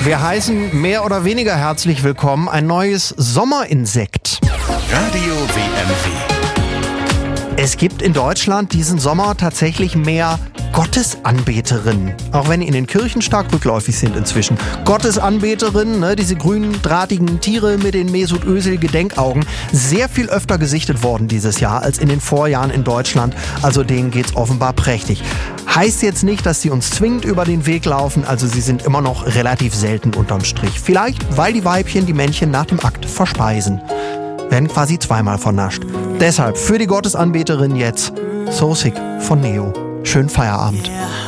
Wir heißen mehr oder weniger herzlich willkommen ein neues Sommerinsekt. Radio WMW. Es gibt in Deutschland diesen Sommer tatsächlich mehr Gottesanbeterinnen, auch wenn die in den Kirchen stark rückläufig sind inzwischen. Gottesanbeterinnen, ne, diese grünen, drahtigen Tiere mit den Mesut Özil-Gedenkaugen, sehr viel öfter gesichtet worden dieses Jahr als in den Vorjahren in Deutschland. Also denen geht's offenbar prächtig. Heißt jetzt nicht, dass sie uns zwingend über den Weg laufen, also sie sind immer noch relativ selten unterm Strich. Vielleicht, weil die Weibchen die Männchen nach dem Akt verspeisen. Werden quasi zweimal vernascht. Deshalb für die Gottesanbeterin jetzt So Sick von Neo. Schönen Feierabend.